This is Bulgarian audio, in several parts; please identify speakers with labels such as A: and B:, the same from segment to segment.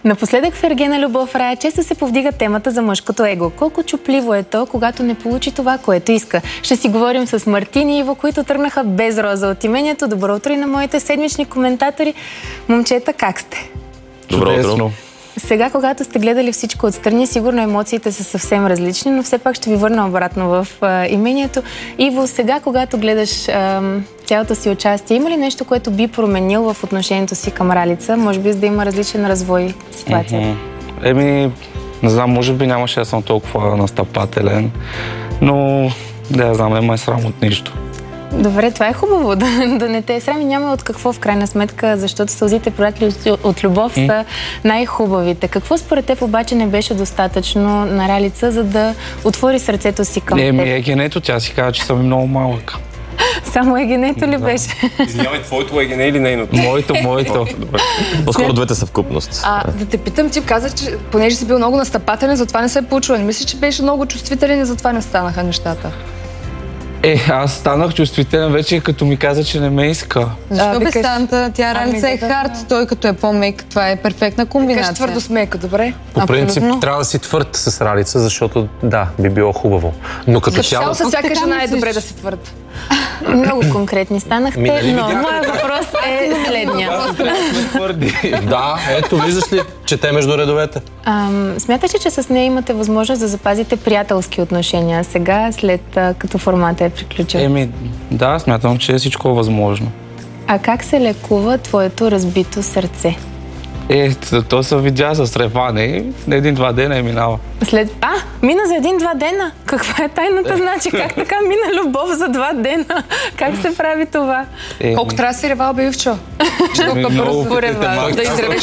A: Напоследък в Ергена Любов Рая често се повдига темата за мъжкото его. Колко чупливо е то, когато не получи това, което иска. Ще си говорим с Мартин и Иво, които тръгнаха без роза от имението. Добро утро и на моите седмични коментатори. Момчета, как сте?
B: Добро утро.
A: Сега, когато сте гледали всичко отстрани, сигурно емоциите са съвсем различни, но все пак ще ви върна обратно в имението. Иво, сега, когато гледаш цялото си участие, има ли нещо, което би променил в отношението си към Ралица? Може би, за да има различен развой ситуацията?
C: Не знам, може би нямаше да съм толкова настъпателен, но да знам, не ме е срам от нищо.
A: Добре, това е хубаво, да не те е срам и няма от какво в крайна сметка, защото сълзите пролетли от любов са най-хубавите. Какво според теб обаче не беше достатъчно на Ралица, за да отвори сърцето си към теб?
C: Егенето, тя си каза, че съм много малък.
A: Само егенето ли беше?
B: Извинявай, твоето егене или нейното?
C: Моето.
B: По-скоро двете съвкупност.
D: Да те питам, ти каза, че понеже си бил много настъпателен, затова не се е получило. Не мислиш, че беше много чувствителен и затова не станаха нещата?
C: Аз станах чувствителен вече, като ми каза, че не ме иска.
E: Защо бе Санта? Тя Ралица е хард, той като е по-мек. Това е перфектна комбинация.
D: Кажеш твърдо с мека, добре?
F: По принцип трябва да си твърд с Ралица, защото да, би било хубаво. Но като цяло...
D: С всяка жена е добре да си твърд.
A: Много конкретни станахте, но моят въпрос е следния.
F: Да, ето, виждаш ли, чете между редовете.
A: Смяташ ли, че с нея имате възможност да запазите приятелски отношения сега, след като формата е приключил?
C: Да, смятам, че е всичко възможно.
A: А как се лекува твоето разбито сърце?
C: То се видя с реване и на 1-2 дена е минала.
A: Мина за 1-2 дена? Каква е тайната, значи? Как така мина любов за 2 дена? Как се прави това?
D: Колко трябва да си ревал, бе, Ивчо?
C: Много
D: да изревеш.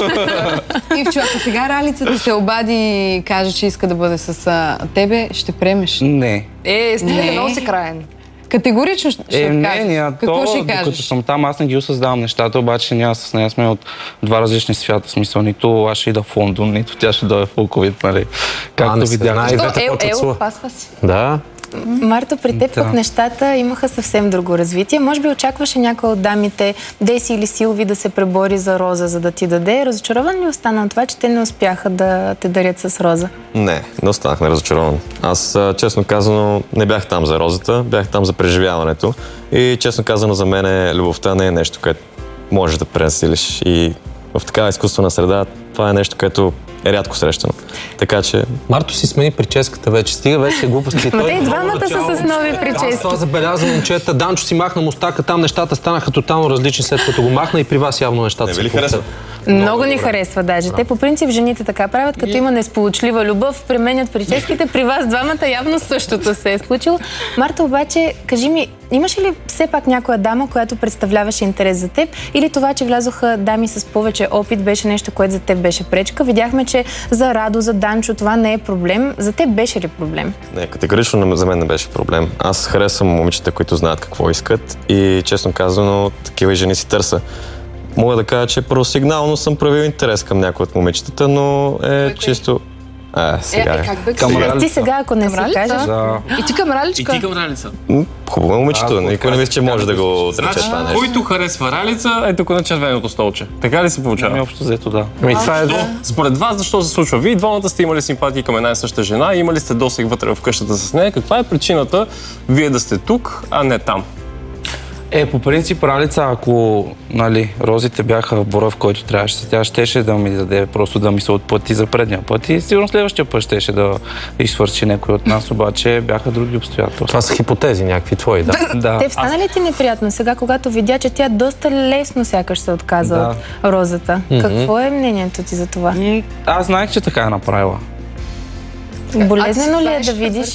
E: Ивчо, ако сега Ралицата се обади и каже, че иска да бъде с тебе, ще приемеш?
C: Не.
D: Стига много се краен.
E: Категорично ще кажеш. Какво ще кажеш?
C: Докато съм там, аз не ги осъзнавам нещата, обаче ние с нея сме от два различни свята. Смисъл, нито аз ще ида в Лондон, нито тя ще дойде в Луковит, нали? Както видях.
D: Пасва си.
F: Да.
A: Марто, при теб пък нещата имаха съвсем друго развитие. Може би очакваше някой от дамите, Деси или Силви, да се пребори за роза, за да ти даде. Разочарован ли остана от това, че те не успяха да те дарят с роза?
B: Не останах неразочарован. Аз, честно казано, не бях там за розата, бях там за преживяването. И честно казано, за мен любовта не е нещо, което можеш да пренасилиш. И в такава изкуствена среда това е нещо, което е рядко срещано. Така че...
F: Марто си смени прическата вече. Стига вече глупости.
A: Те двамата са с нови прически.
F: Аз това забелязвам, момчета. Данчо си махна мустака, там нещата станаха тотално различни, след като го махна и при вас явно нещата
B: се харесва.
A: Много ни харесва даже. Те по принцип жените така правят, като има несполучлива любов, пременят прическите. При вас двамата явно същото се е случило. Марта, обаче, кажи ми, имаше ли все пак някоя дама, която представляваше интерес за теб, или това, че влязоха дами с повече опит, беше нещо, което за теб беше пречка? Видяхме, че за Радо, за Данчо това не е проблем. За теб беше ли проблем?
B: Не, категорично за мен не беше проблем. Аз харесвам момичета, които знаят какво искат и честно казано, такива жени си търся. Мога да кажа, че първосигнално съм проявил интерес към някои от момичетата, но чисто... сега
A: Ти сега, ако не си кажеш...
D: И ти към Раличка?
G: И ти към Ралица.
B: Хубаво момичето, никой не мисля, че може да го отрече това нещо.
G: Който харесва Ралица, е тук на червеното столче. Така ли се получава?
C: Общо взето, да.
G: Според вас, защо се случва? Вие двамата сте имали симпатии към една и съща жена, имали сте досег вътре в къщата с нея. Каква е причината вие да сте тук, а не там?
C: По принцип, Ралица, ако розите бяха в бора, в който трябваше, тя щеше да ми даде, просто да ми се отплати за предния път и сигурно следващия път щеше да изсвърши някой от нас, обаче бяха други обстоятелства.
F: Това са хипотези някакви твои, да.
A: Те стана ли ти неприятно сега, когато видя, че тя доста лесно сякаш се отказа от розата? Какво е мнението ти за това?
C: Аз знаех, че така е направила.
A: Болезнено ли е да видиш?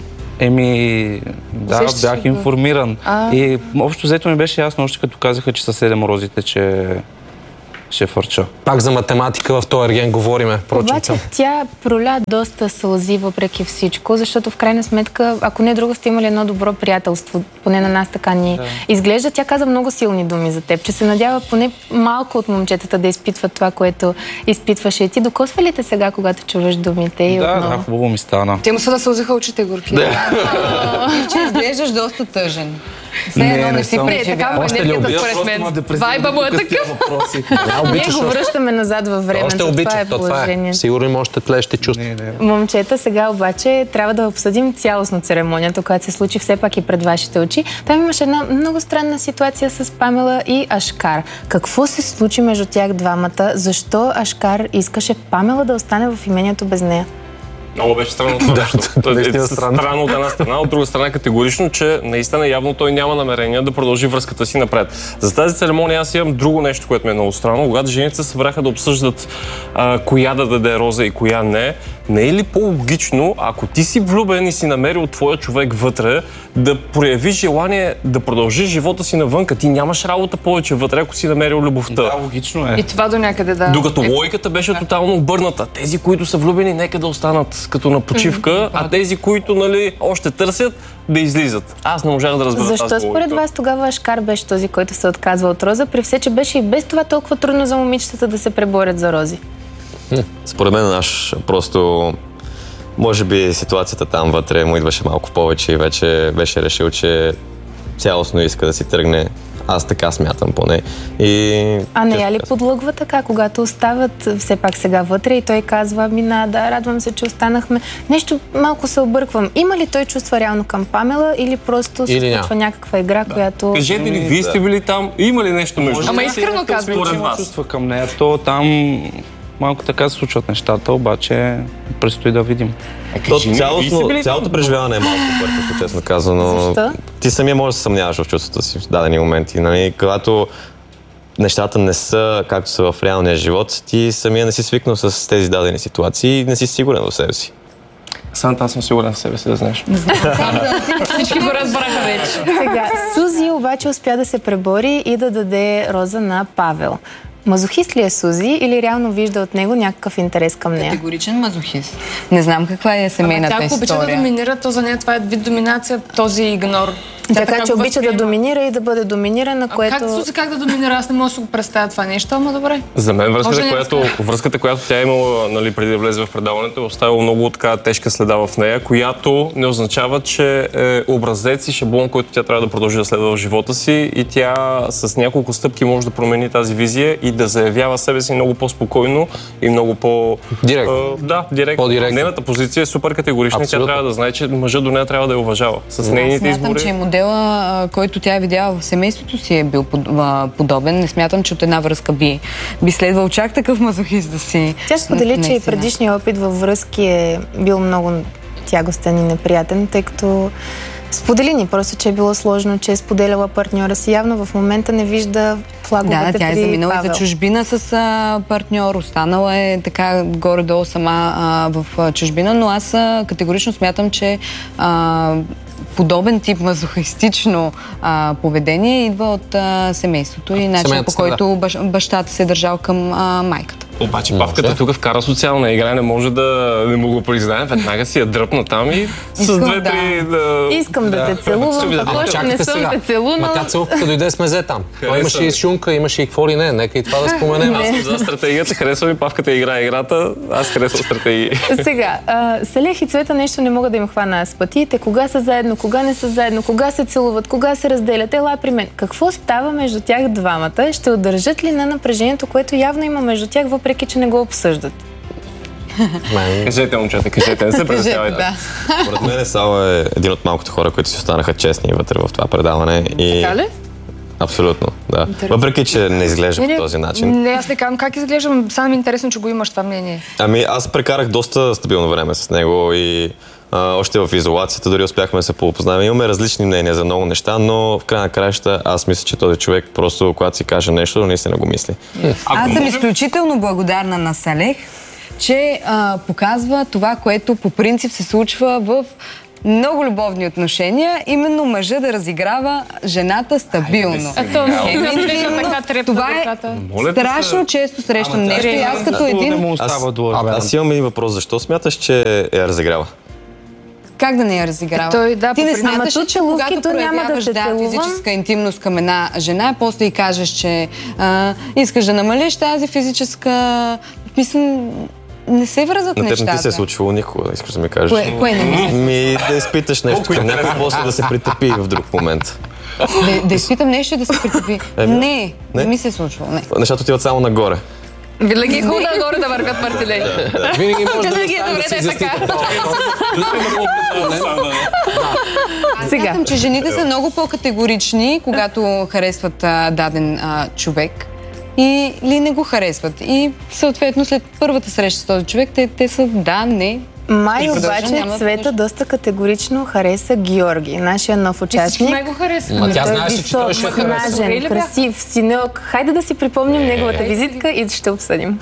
C: Да, бях информиран. И общо взето ми беше ясно, още като казаха, че са 7 розите, че ще фърча.
F: Пак за математика в този ерген говориме.
A: Обаче тя проля доста сълзи въпреки всичко, защото в крайна сметка, ако не друго, сте имали едно добро приятелство, поне на нас така ни изглежда. Тя каза много силни думи за теб, че се надява поне малко от момчетата да изпитват това, което изпитваше. И ти докосва ли те сега, когато чуваш думите?
C: Да, хубаво ми стана.
D: Те му са да сълзиха очите, горки.
E: Че изглеждаш доста тъжен.
C: Не си
D: преживял. Така му енергията според мен. Вайба му е такъв.
A: Ние го връщаме назад във времето.
F: Още обича,
A: това е положението.
F: Сигурно има още тлещи чувства.
A: Момчета, сега обаче трябва да обсъдим цялостно церемонията, която се случи все пак и пред вашите очи. Там имаше една много странна ситуация с Памела и Ашкар. Какво се случи между тях двамата? Защо Ашкар искаше Памела да остане в имението без нея?
G: Много беше странно това нещо. Странно от една страна, от друга страна категорично, че наистина явно той няма намерение да продължи връзката си напред. За тази церемония аз имам друго нещо, което ми е много странно. Когато жените се събраха да обсъждат коя да даде роза и коя не, не е ли по-логично, ако ти си влюбен и си намерил твоя човек вътре, да проявиш желание да продължиш живота си навънка? Ти нямаш работа повече вътре, ако си намерил любовта.
C: Да, логично е.
D: И това до някъде, да.
G: Докато логиката беше тотално обърната. Тези, които са влюбени, нека да останат като на почивка, а тези, които още търсят, да излизат. Аз не можах да разбера тази логика.
A: Защо според вас тогава Ашкар беше този, който се отказва от роза, при все, че беше и без това толкова трудно за момичетата да се преборят за рози?
B: Според мен просто може би ситуацията там вътре му идваше малко повече и вече беше решил, че цялостно иска да си тръгне. Аз така смятам поне.
A: А не я ли подлъгва така, когато остават все пак сега вътре и той казва, да, радвам се, че останахме. Нещо малко се обърквам. Има ли той чувства реално към Памела или просто се случва някаква игра, която...
G: Кажете ли, вие сте били там, има ли нещо между?
D: Ама искрено казвам,
G: според вас.
C: Чувства към нея, то там малко така се случват нещата, обаче предстои да видим.
B: Цялото преживяване е малко бъркащо, честно казано.
A: Защо?
B: Ти самия можеш да се съмняваш в чувствата си в дадени моменти. Нали? Когато нещата не са както са в реалния живот, ти самия не си свикнал с тези дадени ситуации и не си сигурен в себе си.
G: Санта, аз съм сигурен в себе си, да знаеш.
D: Всички го разбраха вече.
A: Сега, Сузи обаче успя да се пребори и да даде роза на Павел. Мазохист ли е Сузи или реално вижда от него някакъв интерес към нея?
E: Категоричен мазохист. Не знам каква е семейната история.
D: Тя ако обича да доминира, то за нея това е вид доминация, този игнор.
A: Така че обича да доминира и да бъде доминирана, което...
D: Как да доминира? Аз не мога да си го представя това нещо, ама добре.
G: За мен връзката, която тя е имала, преди да влезе в предаването, е оставила много така тежка следа в нея, която не означава, че е образец и шаблон, който тя трябва да продължи да следва в живота си, и тя с няколко стъпки може да промени тази визия и да заявява себе си много по-спокойно и много
F: директно.
G: Директно. Нейната позиция е супер категорична и тя трябва да знае, че мъжът до нея трябва да я уважава. С нейните избори.
E: Че модела, който тя е видяла в семейството си, е бил подобен. Не смятам, че от една връзка би следвал чак такъв мазохист да си...
A: Тя сподели, че и предишният опит във връзки е бил много тягостен и неприятен, тъй като сподели ни просто, че е било сложно, че е споделяла партньора си. Явно в момента не вижда флаговете при
E: тя е заминала и за чужбина с партньор. Останала е така горе-долу сама в чужбина, но аз категорично смятам, че подобен тип мазохистично поведение идва от семейството и начин, по който бащата се е държал към майката.
G: Обаче Павката тук вкара социална игра, не може не му го признаем, веднага си я дръпна там и с две-три
A: Искам да те целувам, ако още не съм те целунал.
F: Ма тя целувката дойде с мезе там. Той имаше и шунка, имаше и какво ли не, нека и това да споменем.
G: Аз съм за стратегията, харесва ми Павката играе играта, аз харесвам стратегии.
A: Сега, Салех и Цвета нещо не мога да им хвана с пътиите, кога са заедно, кога не са заедно, кога се целуват, кога се разделят. Ела при мен. Какво става между тях двамата? Ще удържат ли на напрежението, което явно има между тях, въпреки че не го обсъждат?
G: Кажете, момчета, кажете, не се представяйте.
B: Според мен Сава е един от малкото хора, които си останаха честни вътре в това предаване.
D: Така ли?
B: Абсолютно, да. Въпреки че не изглежда по този начин.
D: Не, аз не казвам как изглеждам, само ми е интересно, че го имаш това мнение.
B: Аз прекарах доста стабилно време с него и още в изолацията дори успяхме да се попознаем. Имаме различни мнения за много неща, но в края на краища аз мисля, че този човек просто, когато си каже нещо, наистина го мисли.
E: Аз съм изключително благодарна на Салех, че показва това, което по принцип се случва в много любовни отношения, именно мъжа да разиграва жената стабилно. Това е страшно често срещано нещо и аз като един...
B: Аз имам един въпрос. Защо смяташ, че я разиграва?
E: Как да не я разиграва? Ти не смяташ, че когато проявяваш физическа интимност към една жена, после и кажеш, че искаш да намалиш тази физическа... Не се връзат нещата.
B: На теб не ти се е случвало никога, искаш да ми кажеш.
E: Кое не мисля?
B: Да изпиташ нещо към някой, после да се притъпи в друг момент.
E: Да изпитам нещо да се притопи. Не ми се е случвало. Не.
B: Нещата отиват само нагоре.
D: Винаги е хубаво нагоре да вървят партилей.
F: Винаги може да
D: Винаги е
F: оставим
D: добре
F: да
D: да
F: си
D: е така.
E: Аз смятам, че жените са много по-категорични, когато харесват даден човек или не го харесват. И съответно след първата среща с този човек, те са да, не.
A: Май
E: И
A: обаче
E: няма да
A: Цвета
E: продължа.
A: доста категорично хареса Георги, нашия нов
D: Всички
A: участник.
D: май го харесват.
F: Ма тя
A: Той е
F: знаеше, че той
A: висок,
F: ще хареса.
A: снажен, красив, синьок. Хайде да си припомним неговата визитка и ще обсъдим.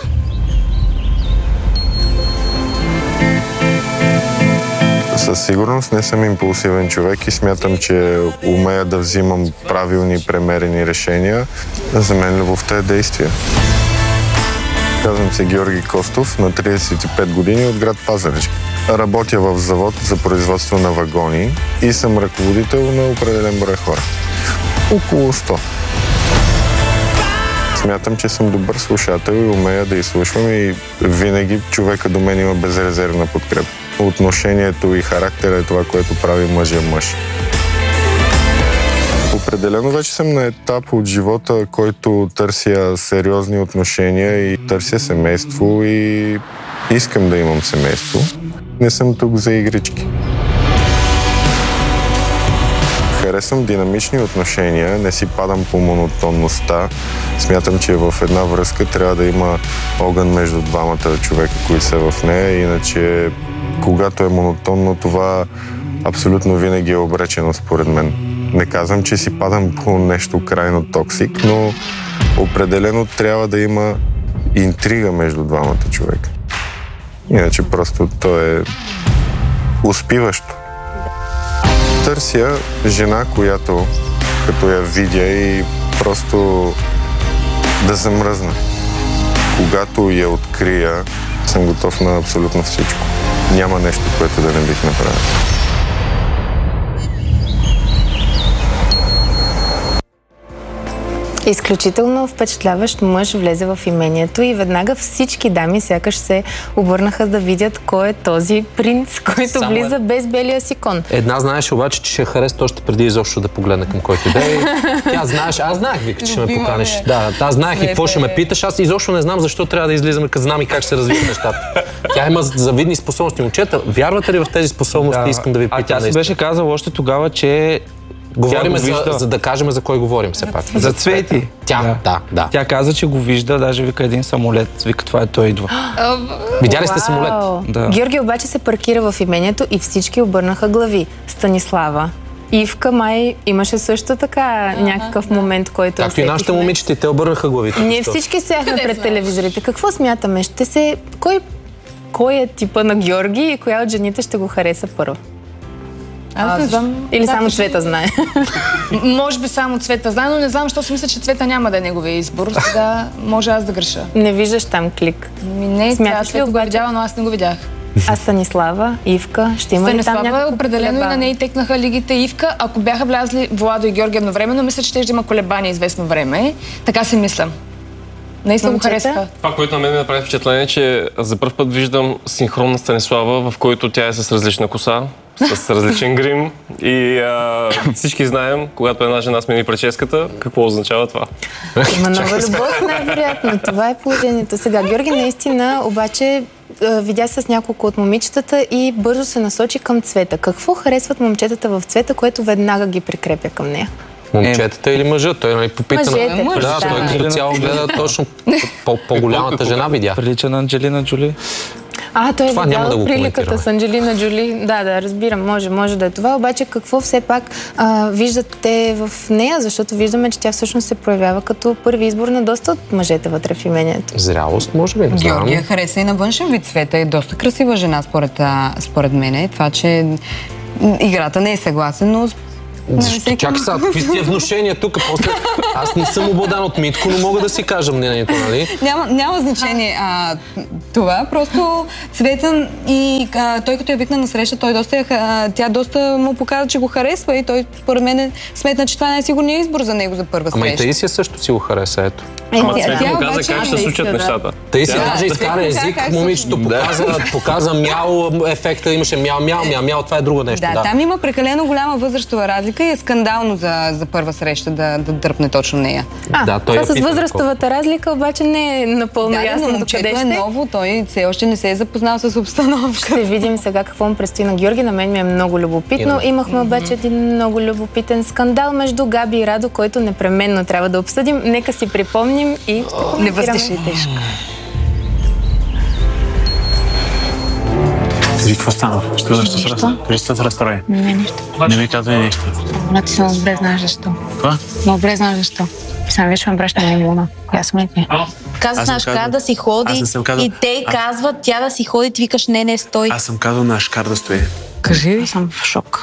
H: Със сигурност не съм импулсивен човек и смятам, че умея да взимам правилни, премерени решения. За мен любовта е действие. Казвам се Георги Костов, на 35 години от град Пазарджик. Работя в завод за производство на вагони и съм ръководител на определен брой хора. Около 100. Смятам, че съм добър слушател и умея да изслушвам и винаги човека до мен има безрезервна подкрепа. Отношението и характера е това, което прави мъжа мъж. Определено вече съм на етап от живота, който търся сериозни отношения и търся семейство и искам да имам семейство. Не съм тук за игрички. Харесвам динамични отношения, не си падам по монотонността. Смятам, че в една връзка трябва да има огън между двамата човека, които са в нея, иначе когато е монотонно, това абсолютно винаги е обречено според мен. Не казвам, че си падам по нещо крайно токсик, но определено трябва да има интрига между двамата човека. Иначе просто то е успиващо. Търся жена, която като я видя и просто да замръзна. Когато я открия, съм готов на абсолютно всичко. Няма нещо, което да не бих направил.
A: Изключително впечатляващ мъж влезе в имението и веднага всички дами сякаш се обърнаха да видят кой е този принц, който влиза без белия си кон.
F: Една знаеше обаче, че ще хареса още преди изобщо да погледне към който иде. Тя знаеш, аз знаех, вика, че ще ме поканеш. Да, аз знаех и какво ще ме питаш. Аз изобщо не знам защо трябва да излизаме, като знам и как се развиват нещата. Тя има завидни способности. Момчета, вярвате ли в тези способности? Искам да ви питам.
C: А тя си беше казала още тогава, че
F: говорим за да кажем за кой говорим все пак.
C: За Цвети.
F: Да.
C: Тя каза, че го вижда, даже вика един самолет. Вика, това е той идва.
F: Видяли сте самолет?
C: Да.
A: Георги обаче се паркира в имението и всички обърнаха глави. Станислава. Ивка май имаше също така някакъв момент, който
F: Както и нашите момичета, те обърнаха главите.
A: Ние всички стояхме пред телевизорите. Какво смятаме? Кой е типа на Георги и коя от жените ще го хареса първо?
D: Аз не знам.
A: Или само Цвета знае?
D: Може би само Цвета знае, но не знам, защо си мисля, че Цвета няма да е неговия избор. Сега може аз да греша.
A: Не виждаш там клик.
D: Не,
A: Смяташ ли
D: го видяла, но аз не го видях.
A: А Станислава, Ивка, ще има ли там
D: Станислава
A: някакво
D: определено и на нея текнаха лигите. Ивка, ако бяха влязли Владо и Георги едновременно, мисля, че ще има колебания известно време. Така си мисля. Наистина го харесаха.
G: Това, което на мен ми направи впечатление, че за първ път виждам синхрон на Станислава, в който тя е с различна коса, с различен грим и всички знаем, когато една жена смени прическата, какво означава това.
A: Има нова любов, най-вероятно. Това е положението. Сега, Георги наистина обаче видя с няколко от момичетата и бързо се насочи към Цвета. Какво харесват момчетата в Цвета, което веднага ги прикрепя към нея?
F: Момчетата или мъжа? Той попита
A: Мъжете,
F: да, той като цяло гледа точно по-голямата жена, видя.
C: Прилича на Анджелина Джоли.
A: Той е
F: Това няма да
A: видял
F: го
A: приликата с Анджелина Джоли. Да, разбирам, може да е това. Обаче какво все пак виждате в нея? Защото виждаме, че тя всъщност се проявява като първи избор на доста от мъжете вътре в имението.
F: Зрялост, може би, не знам.
E: Георгия хареса и на външен вид. Цвета е доста красива жена, според мен. Това, че играта не е съгласен, но
F: Защо? Чакай сега, какви сте внушения тук? После аз не съм обладан от Митко, но мога да си кажа мнението, нали?
E: Няма значение това. Просто Цветан и той като я викна на среща, тя доста му показа, че го харесва и той според мен сметна, че това е най-сигурният избор за него за първа среща.
F: Ама и Таисия също си го хареса, ето.
G: Ама Цветан му каза как ще се случат нещата.
F: Таисия даже изкара език, момичето показа мяу ефекта, имаше мяу, това е друго нещо.
E: Да, там има прекалено голяма възрастова разлика приятелка и е скандално за първа среща да дърпне точно нея.
A: Това с възрастовата разлика обаче не е напълно ясно
E: но момчето е ново, той все още не се е запознал с обстановка.
A: Ще видим сега какво му предстои на Георги. На мен ми е много любопитно. Имахме обаче един много любопитен скандал между Габи и Радо, който непременно трябва да обсъдим. Нека си припомним и
E: не бъдеш ли тежко.
I: Какво стана? Защо се разстрои?
J: Не, нищо.
I: Не ми казвай нищо.
J: Но ти много добре знаеш защо.
I: Какво?
J: Много добре знаеш защо. Сам виж ме браща на имуна. Аз съм ти.
K: Казваш на Ашкар да си ходи и те казват тя да си ходи, ти викаш не, стой.
I: Аз съм казал на Ашкар да стои.
J: Кажи ли? Съм в шок.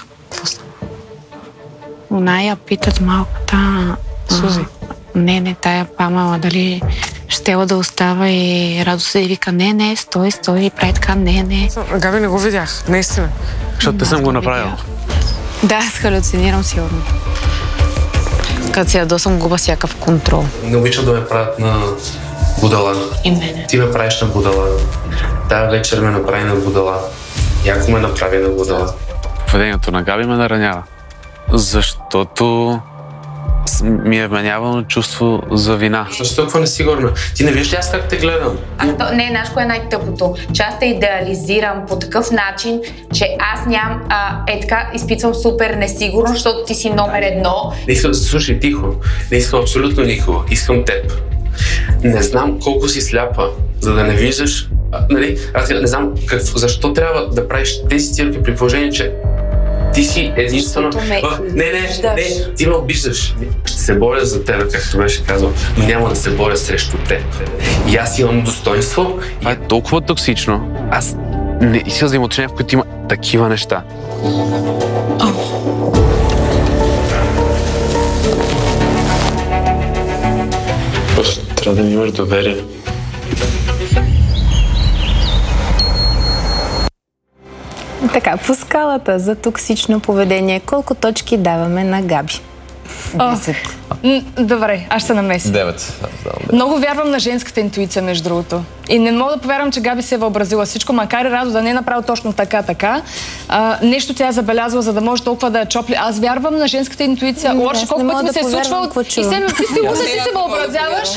J: Она я питат малката Сузи. Не, тая Памела, дали щела да остава и Радо се вика, не, стой и прави така, не.
L: Габи, не го видях, наистина.
I: Защото те съм го направил.
J: Да, аз халюцинирам сигурно. Като си ядосам, губа всякакъв контрол.
C: Не обичам да ме правят на будала.
J: И мене.
C: Ти ме правиш на будала. Тая вечер ме направи на будала. Яко ме направи на будала.
I: Поведението на Габи ме наранява. Защото ми е вменявано чувство за вина.
C: Защо толкова несигурна? Ти не виждаш ли аз как те гледам?
K: Не, знаеш кое е най-тъпото? Че аз те идеализирам по такъв начин, че аз нямам така изпитвам супер несигурно, защото ти си номер едно.
C: Не искам, слушай, тихо. Не искам абсолютно никого. Искам теб. Не знам колко си сляпа, за да не виждаш. Нали? Аз не знам защо трябва да правиш тези стилки при положение, че ти си единствено... Не, ти ме обиждаш. Ще се боря за теб, както беше казал, но няма да се боря срещу теб. И аз имам достоинство.
I: Това е толкова токсично. Аз не искам взаимоотношения, в които има такива неща. Просто трябва да ми имаш доверие.
A: Така, по скалата за токсично поведение, колко точки даваме на Габи?
D: 10. Добре, аз ще се намеся.
B: 9.
D: Много вярвам на женската интуиция, между другото. И не мога да повярвам, че Габи се е въобразила всичко, макар и Радо да не е направил точно така. Нещо тя е забелязала, за да може толкова да я чопли. Аз вярвам на женската интуиция. Лошо, колко път ми се е случвало и ти се въобразяваш.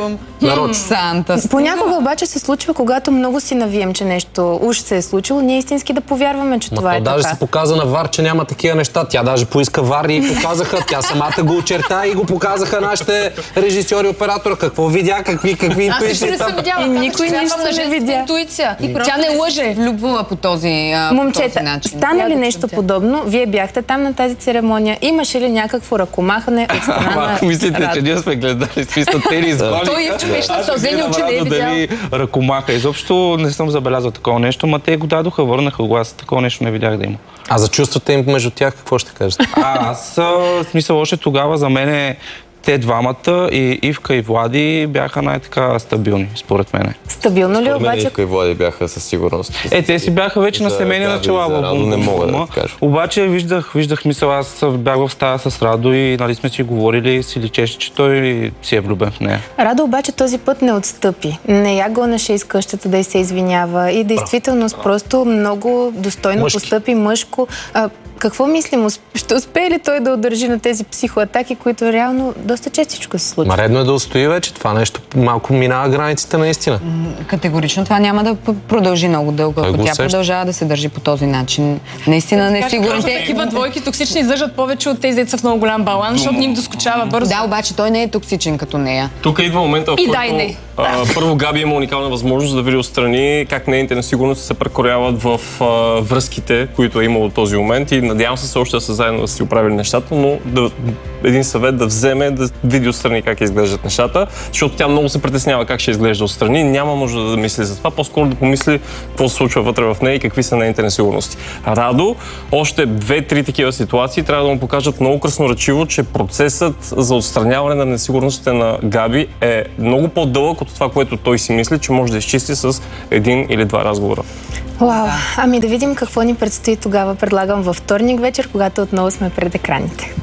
E: Санта.
A: Понякога обаче се случва, когато много си навием, че нещо уж се е случило, ние истински да повярваме, че това е така.
F: Даже се показа на ВАР, че няма такива неща. Тя даже поиска ВАР и показаха. Тя самата го очерта и го показаха нашите режисьори и оператора. Какво видя, какви интуиции.
D: Аз също не съм видяла.
A: Никой нищо не видя.
D: Интуиция. Тя не лъже.
E: Влюбвала по този
A: Момчета, стана ли нещо подобно? Вие бяхте там на тази церемония. Имаше ли някакво ръкомахане от страна на
C: Ако мислите, че ние сме гледали списат или изгони.
D: Той Ивчо беше на сълзени очи, не е видял.
C: Дали ръкомаха. Изобщо не съм забелязал такова нещо, ма те го дадоха, върнаха го. Аз такова нещо не видях да има.
F: А за чувствата им между тях какво ще кажете?
C: Аз, смисъл, още тогава за мен те двамата, и Ивка и Влади, бяха най-така стабилни, според мен.
A: Стабилно ли обаче?
B: Ивка и Влади бяха със сигурност.
C: Те си бяха вече на семейни начала.
B: За Радо не мога да кажа.
C: Обаче виждах мисъл, аз бях в стая с Радо и нали сме си говорили, си личеше, че той си е влюбен в нея.
A: Радо обаче този път не отстъпи. Не я гонеше из къщата да й се извинява и действително просто много достойно постъпи, мъжко. Какво мислим? Ще успее ли той да удържи на тези психоатаки, които реално доста честичко се случват?
F: Редно е да устои вече. Това нещо малко минава границите наистина.
E: Категорично това няма да продължи много дълго, ако тя продължава да се държи по този начин. Наистина не сигурните.
D: Такива двойки токсични издържат повече от тези деца в много голям баланс, защото ни им доскочава бързо.
E: Да, обаче той не е токсичен като нея.
G: Тук идва момента, в който първо Габи има уникална възможност да види отстрани как нейните несигурности се прекоряват в връзките, които е имало този момент, и надявам се още да са заедно да си оправили нещата, но един съвет да вземе да види отстрани как изглеждат нещата, защото тя много се притеснява как ще изглежда отстрани. Няма нужда да мисли за това, по-скоро да помисли какво се случва вътре в нея и какви са нейните несигурности. Радо, още 2-3 такива ситуации трябва да му покажат много красноречиво, че процесът за отстраняване на несигурностите на Габи е много по-дълъг от това, което той си мисли, че може да изчисти с 1 или 2 разговора.
A: Вау! Ами да видим какво ни предстои тогава. Предлагам във вторник вечер, когато отново сме пред екраните.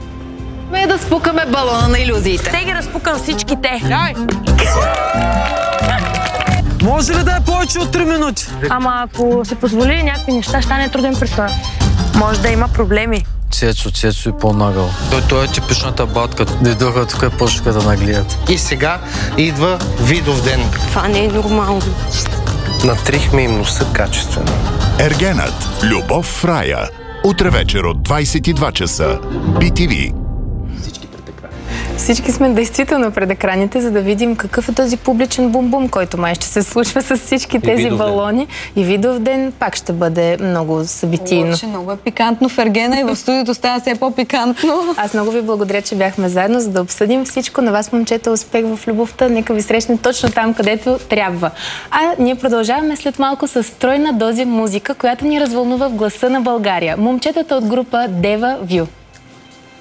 K: Да спукаме балона на илюзиите. Те ги разпукам всичките.
L: Може ли да е повече от 3 минути?
J: Ама ако се позволи някакви неща, ще стане труден престой.
K: Може да има проблеми.
M: Цецо и по-нагъл. Той е типичната батка. Дойдоха тук и почнаха да наглият.
N: И сега идва Видовден.
J: Това не е нормално.
N: Натрихме им носа качествено.
O: Ергенът. Любов в рая. Утре вечер от 22 часа. BTV.
A: Всички сме действително пред екраните, за да видим какъв е този публичен бум-бум, който май ще се случва с всички тези балони. И Видовден пак ще бъде много събитийно.
E: Много е пикантно в Ергена и в студиото става все по-пикантно.
A: Аз много ви благодаря, че бяхме заедно, за да обсъдим всичко. На вас, момчета, успех в любовта. Нека ви срещне точно там, където трябва. А ние продължаваме след малко с тройна доза музика, която ни развълнува в гласа на България. Момчетата от група Дева Вю.